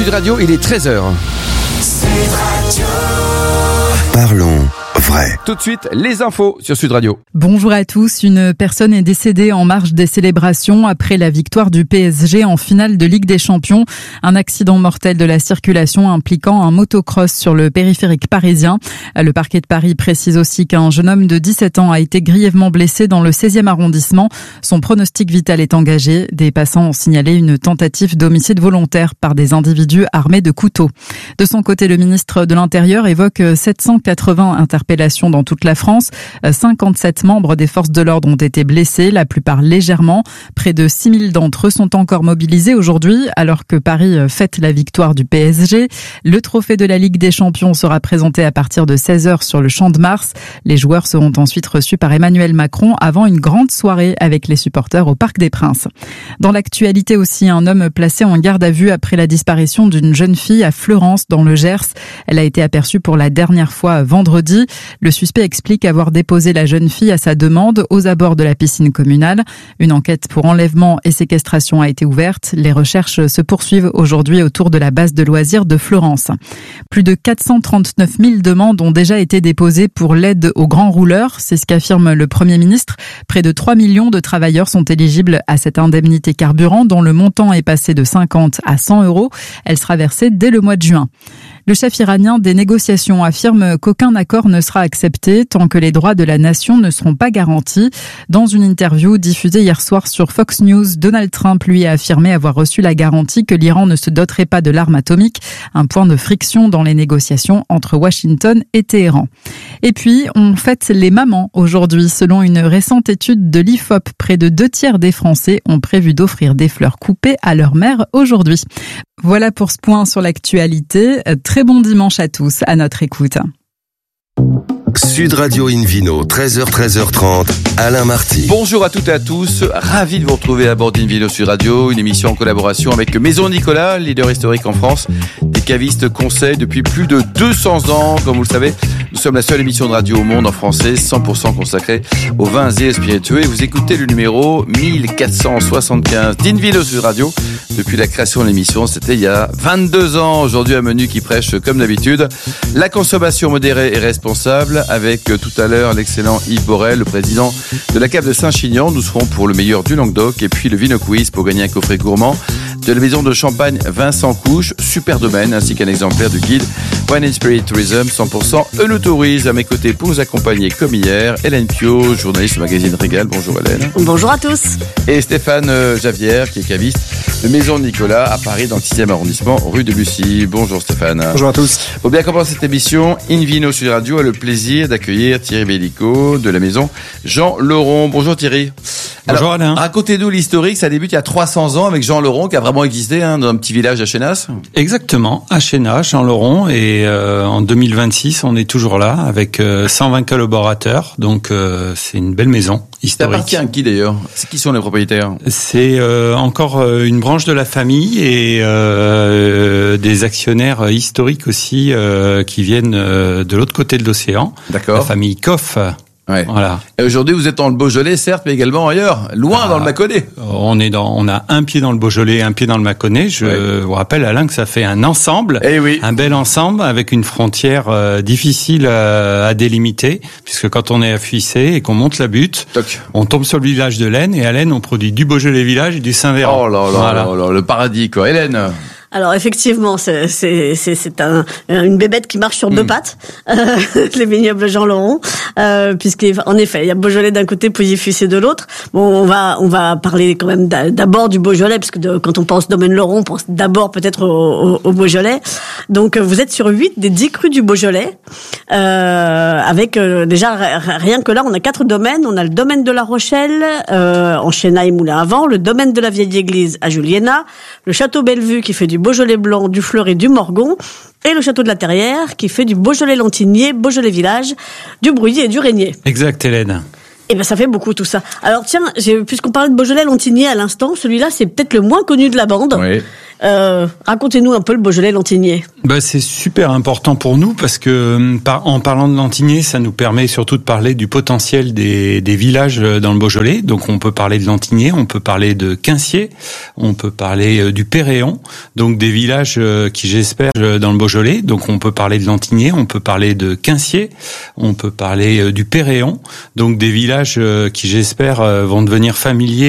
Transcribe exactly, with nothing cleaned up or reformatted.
Sud Radio, il est treize heures. Sud Radio. Parlons vrai. Tout de suite, les infos sur Sud Radio. Bonjour à tous. Une personne est décédée en marge des célébrations après la victoire du P S G en finale de Ligue des Champions. Un accident mortel de la circulation impliquant un motocross sur le périphérique parisien. Le parquet de Paris précise aussi qu'un jeune homme de dix-sept ans a été grièvement blessé dans le seizième arrondissement. Son pronostic vital est engagé. Des passants ont signalé une tentative d'homicide volontaire par des individus armés de couteaux. De son côté, le ministre de l'Intérieur évoque sept cent quatre-vingts interpellations dans toute la France. cinquante-sept membres des forces de l'ordre ont été blessés, la plupart légèrement. Près de six mille d'entre eux sont encore mobilisés aujourd'hui, alors que Paris fête la victoire du P S G. Le trophée de la Ligue des Champions sera présenté à partir de seize heures sur le Champ de Mars. Les joueurs seront ensuite reçus par Emmanuel Macron avant une grande soirée avec les supporters au Parc des Princes. Dans l'actualité aussi, un homme placé en garde à vue après la disparition d'une jeune fille à Fleurance dans le Gers. Elle a été aperçue pour la dernière fois vendredi. Le suspect explique avoir déposé la jeune fille à sa demande aux abords de la piscine communale. Une enquête pour enlèvement et séquestration a été ouverte. Les recherches se poursuivent aujourd'hui autour de la base de loisirs de Fleurance. Plus de quatre cent trente-neuf mille demandes ont déjà été déposées pour l'aide aux grands rouleurs. C'est ce qu'affirme le Premier ministre. Près de trois millions de travailleurs sont éligibles à cette indemnité carburant dont le montant est passé de cinquante à cent euros. Elle sera versée dès le mois de juin. Le chef iranien des négociations affirme qu'aucun accord ne sera accepté tant que les droits de la nation ne seront pas garantis. Dans une interview diffusée hier soir sur Fox News, Donald Trump lui a affirmé avoir reçu la garantie que l'Iran ne se doterait pas de l'arme atomique, un point de friction dans les négociations entre Washington et Téhéran. Et puis, on fête les mamans aujourd'hui. Selon une récente étude de l'I F O P, près de deux tiers des Français ont prévu d'offrir des fleurs coupées à leur mère aujourd'hui. Voilà pour ce point sur l'actualité. Très bon dimanche à tous, à notre écoute. Sud Radio Invino, treize heures, treize heures trente, Alain Marty. Bonjour à toutes et à tous, ravi de vous retrouver à bord d'Invino Sud Radio, une émission en collaboration avec Maison Nicolas, leader historique en France, des cavistes conseils depuis plus de deux cents ans. Comme vous le savez, nous sommes la seule émission de radio au monde en français, cent pour cent consacrée aux vins et spiritueux. Et vous écoutez le numéro mille quatre cent soixante-quinze d'Invino Sud Radio. Depuis la création de l'émission, c'était il y a vingt-deux ans. Aujourd'hui, un menu qui prêche, comme d'habitude, la consommation modérée et responsable, avec tout à l'heure l'excellent Yves Borel, le président de la cave de Saint-Chinian. Nous serons pour le meilleur du Languedoc et puis le Vino Quiz pour gagner un coffret gourmand de la maison de champagne Vincent Couche, super domaine, ainsi qu'un exemplaire du guide Wine and Spirit Tourism cent pour cent Eunotourisme. À mes côtés pour nous accompagner comme hier, Hélène Pio, journaliste au magazine Régal. Bonjour Hélène. Bonjour à tous. Et Stéphane Javière, qui est caviste de Maison Nicolas à Paris dans le sixième arrondissement, rue de Bussy. Bonjour Stéphane. Bonjour à tous. Pour bien comprendre cette émission, Invino Sud Radio a le plaisir d'accueillir Thierry Bellico de la maison Jean Leron. Bonjour Thierry. Bonjour Alors, Alain. Racontez-nous l'historique, ça débute il y a trois cents ans avec Jean Leron qui a vraiment existé hein, dans un petit village à Chénas. Exactement, à Chénas, Jean Leron, et euh, en deux mille vingt-six, on est toujours là avec euh, cent vingt collaborateurs, donc euh, c'est une belle maison historique. Ça appartient à qui d'ailleurs ? C'est qui sont les propriétaires ? C'est euh, encore euh, une branche de la famille et euh, des actionnaires historiques aussi euh, qui viennent euh, de l'autre côté de l'océan. D'accord. La famille Koff. Ouais. Voilà. Et aujourd'hui, vous êtes dans le Beaujolais, certes, mais également ailleurs, loin ah, dans le Mâconnais. On est dans, on a un pied dans le Beaujolais, un pied dans le Mâconnais. Je ouais. vous rappelle, Alain, que ça fait un ensemble, eh oui. un bel ensemble avec une frontière euh, difficile à, à délimiter, puisque quand on est à Fuissé et qu'on monte la butte, Toc. on tombe sur le village de l'Aisne, et à l'Aisne, on produit du Beaujolais village et du Saint-Véran. Oh là là, voilà. là, là, le paradis, quoi. Hélène. Alors effectivement, c'est c'est c'est, c'est un, une bébête qui marche sur deux mmh. pattes, euh, les vignobles Jean Leron, euh, puisqu'en effet, il y a Beaujolais d'un côté, Pouilly-Fuissé de l'autre. Bon, on va on va parler quand même d'abord du Beaujolais, parce que de, quand on pense domaine Leron, on pense d'abord peut-être au, au, au Beaujolais. Donc vous êtes sur huit des dix crus du Beaujolais, euh, avec euh, déjà rien que là, on a quatre domaines. On a le domaine de La Rochelle, euh, en Chénas et Moulins-à-Vent, le domaine de la Vieille Église à Juliena, le château Bellevue qui fait du Beaujolais blanc, du Fleuret, du Morgon, et le château de la Terrière qui fait du Beaujolais Lantignier, Beaujolais Village, du Brouilly et du Régnier. Exact, Hélène. Eh ben ça fait beaucoup tout ça. Alors tiens, j'ai, puisqu'on parlait de Beaujolais Lantignier à l'instant, celui-là c'est peut-être le moins connu de la bande. Oui. Euh, racontez-nous un peu le Beaujolais-Lantigné. Bah, c'est super important pour nous parce que par, en parlant de Lantigné, ça nous permet surtout de parler du potentiel des, des villages dans le Beaujolais. Donc on peut parler de Lantigné, on peut parler de Quincier, on peut parler du Péréon, donc des villages qui j'espère dans le Beaujolais. Donc on peut parler de Lantigné, on peut parler de Quincier, on peut parler du Péréon, donc des villages qui j'espère vont devenir familiers